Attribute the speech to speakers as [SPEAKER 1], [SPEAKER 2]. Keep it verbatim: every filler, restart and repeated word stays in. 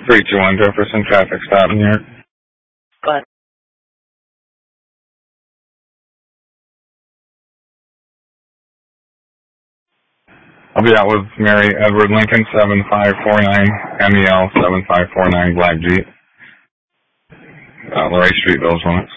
[SPEAKER 1] three two one Jefferson, traffic stop in here.
[SPEAKER 2] Go ahead.
[SPEAKER 1] I'll be out with Mary Edward Lincoln, seven five four nine, M E L seven five four nine, Black Jeep. Uh, Larray Street, Village Limits.